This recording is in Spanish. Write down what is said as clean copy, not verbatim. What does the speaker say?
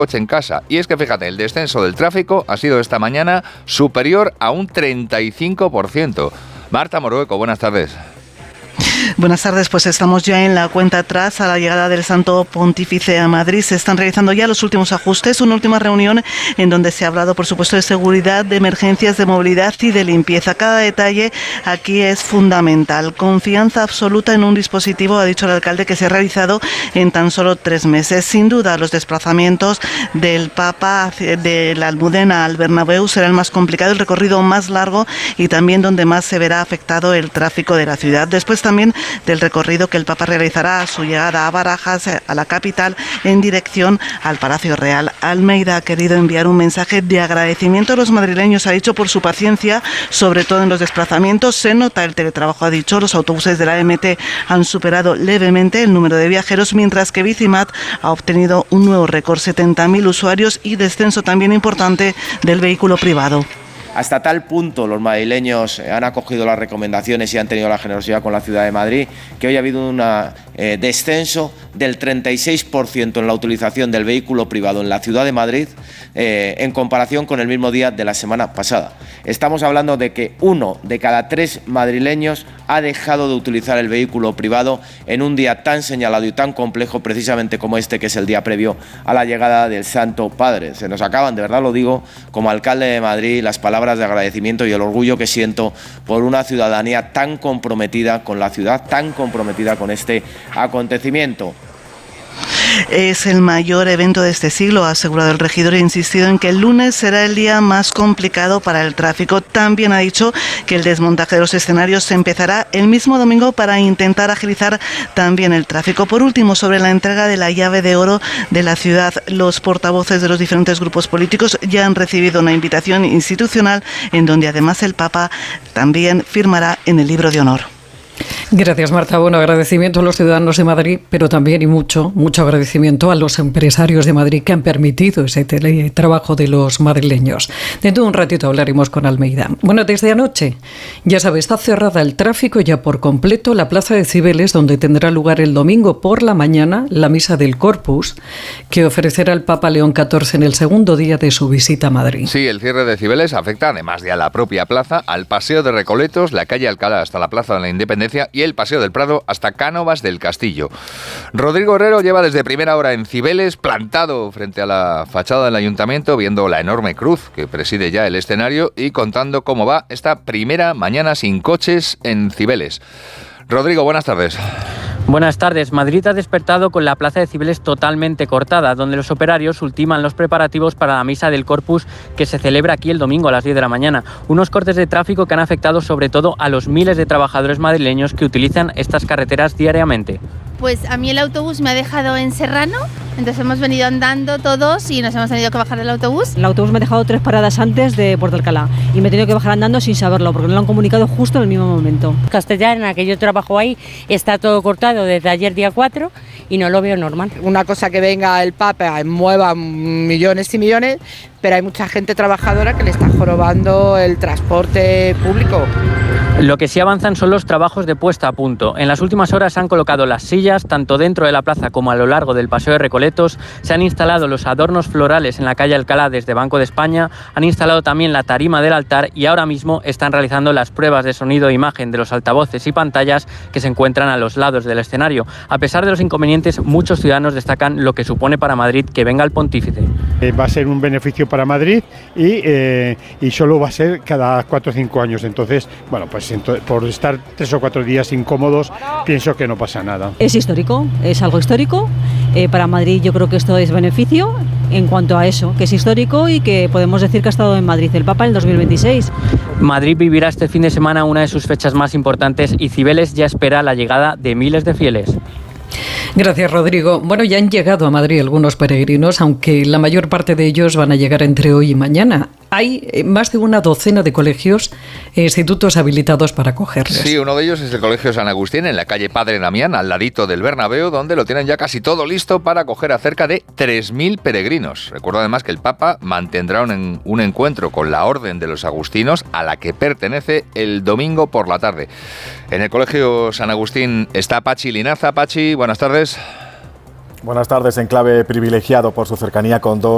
coche en casa. Y es que fíjate, el descenso del tráfico ha sido esta mañana superior a un 35%. Marta Morueco, buenas tardes. Buenas tardes, pues estamos ya en la cuenta atrás a la llegada del Santo Pontífice a Madrid. Se están realizando ya los últimos ajustes, una última reunión en donde se ha hablado, por supuesto, de seguridad, de emergencias, de movilidad y de limpieza. Cada detalle aquí es fundamental. Confianza absoluta en un dispositivo, ha dicho el alcalde, que se ha realizado en tan solo 3 meses. Sin duda, los desplazamientos del Papa de la Almudena al Bernabéu será el más complicado, el recorrido más largo y también donde más se verá afectado el tráfico de la ciudad. Después también del recorrido que el Papa realizará a su llegada a Barajas, a la capital, en dirección al Palacio Real. Almeida ha querido enviar un mensaje de agradecimiento a los madrileños, ha dicho, por su paciencia, sobre todo en los desplazamientos. Se nota el teletrabajo, ha dicho. Los autobuses de la MT han superado levemente el número de viajeros, mientras que Bicimat ha obtenido un nuevo récord, 70.000 usuarios y descenso también importante del vehículo privado. Hasta tal punto los madrileños han acogido las recomendaciones y han tenido la generosidad con la Ciudad de Madrid que hoy ha habido un descenso del 36% en la utilización del vehículo privado en la Ciudad de Madrid en comparación con el mismo día de la semana pasada. Estamos hablando de que 1 de cada 3 madrileños ha dejado de utilizar el vehículo privado en un día tan señalado y tan complejo precisamente como este, que es el día previo a la llegada del Santo Padre. Se nos acaban, de verdad lo digo, como alcalde de Madrid, las palabras de agradecimiento y el orgullo que siento por una ciudadanía tan comprometida con la ciudad, tan comprometida con este acontecimiento. Es el mayor evento de este siglo, ha asegurado el regidor, e ha insistido en que el lunes será el día más complicado para el tráfico. También ha dicho que el desmontaje de los escenarios se empezará el mismo domingo para intentar agilizar también el tráfico. Por último, sobre la entrega de la llave de oro de la ciudad, los portavoces de los diferentes grupos políticos ya han recibido una invitación institucional en donde además el Papa también firmará en el libro de honor. Gracias, Marta. Bueno, agradecimiento a los ciudadanos de Madrid, pero también y mucho agradecimiento a los empresarios de Madrid que han permitido ese teletrabajo de los madrileños. Dentro de un ratito hablaremos con Almeida. Bueno, desde anoche, ya sabe, está cerrada el tráfico ya por completo la Plaza de Cibeles, donde tendrá lugar el domingo por la mañana la misa del Corpus, que ofrecerá el Papa León XIV en el segundo día de su visita a Madrid. Sí, el cierre de Cibeles afecta, además de a la propia plaza, al Paseo de Recoletos, la calle Alcalá hasta la Plaza de la Independencia y el Paseo del Prado hasta Cánovas del Castillo. Rodrigo Herrero lleva desde primera hora en Cibeles, plantado frente a la fachada del ayuntamiento, viendo la enorme cruz que preside ya el escenario y contando cómo va esta primera mañana sin coches en Cibeles. Rodrigo, buenas tardes. Buenas tardes. Madrid ha despertado con la Plaza de Cibeles totalmente cortada, donde los operarios ultiman los preparativos para la misa del Corpus que se celebra aquí el domingo a las 10 de la mañana. Unos cortes de tráfico que han afectado sobre todo a los miles de trabajadores madrileños que utilizan estas carreteras diariamente. Pues a mí el autobús me ha dejado en Serrano, entonces hemos venido andando todos y nos hemos tenido que bajar del autobús. El autobús me ha dejado 3 paradas antes de Puerto Alcalá y me he tenido que bajar andando sin saberlo porque me lo han comunicado justo en el mismo momento. Castellana, que yo trabajo ahí, está todo cortado desde ayer día 4 y no lo veo normal. Una cosa que venga el Papa, mueva millones y millones, pero hay mucha gente trabajadora que le está jorobando el transporte público. Lo que sí avanzan son los trabajos de puesta a punto. En las últimas horas se han colocado las sillas, tanto dentro de la plaza como a lo largo del Paseo de Recoletos. Se han instalado los adornos florales en la calle Alcalá desde Banco de España. Han instalado también la tarima del altar y ahora mismo están realizando las pruebas de sonido e imagen de los altavoces y pantallas que se encuentran a los lados del escenario. A pesar de los inconvenientes, muchos ciudadanos destacan lo que supone para Madrid que venga el pontífice. Va a ser un beneficio para Madrid y solo va a ser cada 4 o 5 años. Entonces, bueno, pues por estar 3 o 4 días incómodos, pienso que no pasa nada. Es histórico, es algo histórico. Para Madrid yo creo que esto es beneficio en cuanto a eso, que es histórico y que podemos decir que ha estado en Madrid el Papa en el 2026. Madrid vivirá este fin de semana una de sus fechas más importantes y Cibeles ya espera la llegada de miles de fieles. Gracias, Rodrigo. Bueno, ya han llegado a Madrid algunos peregrinos, aunque la mayor parte de ellos van a llegar entre hoy y mañana. Hay más de una docena de colegios e institutos habilitados para acogerles. Sí, uno de ellos es el Colegio San Agustín, en la calle Padre Damián, al ladito del Bernabéu, donde lo tienen ya casi todo listo para acoger a cerca de 3.000 peregrinos. Recuerdo además que el Papa mantendrá un encuentro con la Orden de los Agustinos, a la que pertenece, el domingo por la tarde. En el Colegio San Agustín está Pachi Linaza. Pachi, buenas tardes. Buenas tardes. Enclave privilegiado por su cercanía con dos